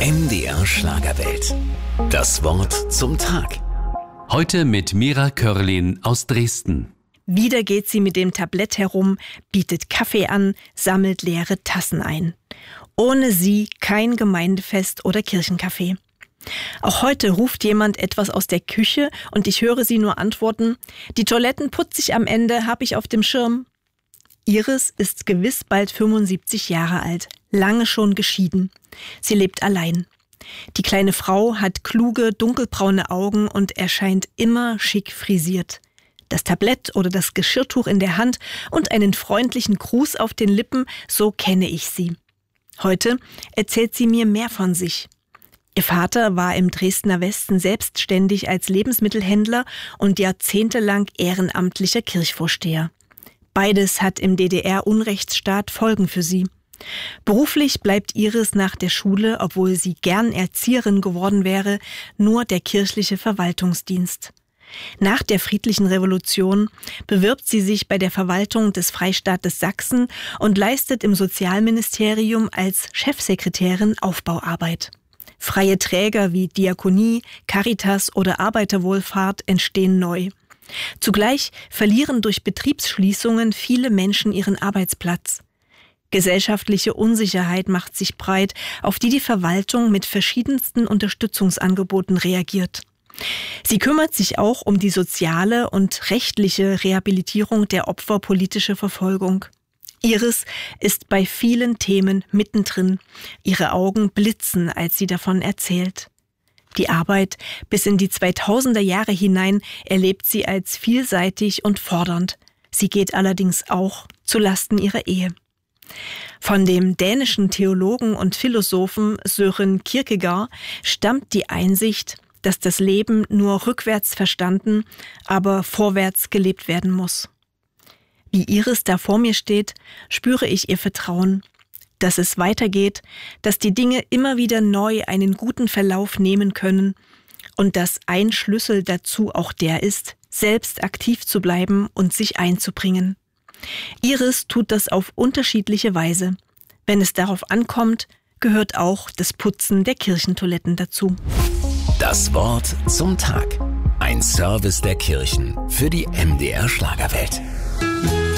MDR Schlagerwelt. Das Wort zum Tag. Heute mit Mira Körlin aus Dresden. Wieder geht sie mit dem Tablett herum, bietet Kaffee an, sammelt leere Tassen ein. Ohne sie kein Gemeindefest oder Kirchenkaffee. Auch heute ruft jemand etwas aus der Küche und ich höre sie nur antworten: Die Toiletten putze ich am Ende, hab ich auf dem Schirm. Iris ist gewiss bald 75 Jahre alt, lange schon geschieden. Sie lebt allein. Die kleine Frau hat kluge, dunkelbraune Augen und erscheint immer schick frisiert. Das Tablett oder das Geschirrtuch in der Hand und einen freundlichen Gruß auf den Lippen, so kenne ich sie. Heute erzählt sie mir mehr von sich. Ihr Vater war im Dresdner Westen selbstständig als Lebensmittelhändler und jahrzehntelang ehrenamtlicher Kirchvorsteher. Beides hat im DDR-Unrechtsstaat Folgen für sie. Beruflich bleibt Iris nach der Schule, obwohl sie gern Erzieherin geworden wäre, nur der kirchliche Verwaltungsdienst. Nach der Friedlichen Revolution bewirbt sie sich bei der Verwaltung des Freistaates Sachsen und leistet im Sozialministerium als Chefsekretärin Aufbauarbeit. Freie Träger wie Diakonie, Caritas oder Arbeiterwohlfahrt entstehen neu. Zugleich verlieren durch Betriebsschließungen viele Menschen ihren Arbeitsplatz. Gesellschaftliche Unsicherheit macht sich breit, auf die Verwaltung mit verschiedensten Unterstützungsangeboten reagiert. Sie kümmert sich auch um die soziale und rechtliche Rehabilitierung der Opfer politischer Verfolgung. Iris ist bei vielen Themen mittendrin. Ihre Augen blitzen, als sie davon erzählt. Die Arbeit bis in die 2000er Jahre hinein erlebt sie als vielseitig und fordernd. Sie geht allerdings auch zu Lasten ihrer Ehe. Von dem dänischen Theologen und Philosophen Søren Kierkegaard stammt die Einsicht, dass das Leben nur rückwärts verstanden, aber vorwärts gelebt werden muss. Wie Iris da vor mir steht, spüre ich ihr Vertrauen, dass es weitergeht, dass die Dinge immer wieder neu einen guten Verlauf nehmen können und dass ein Schlüssel dazu auch der ist, selbst aktiv zu bleiben und sich einzubringen. Iris tut das auf unterschiedliche Weise. Wenn es darauf ankommt, gehört auch das Putzen der Kirchentoiletten dazu. Das Wort zum Tag. Ein Service der Kirchen für die MDR Schlagerwelt.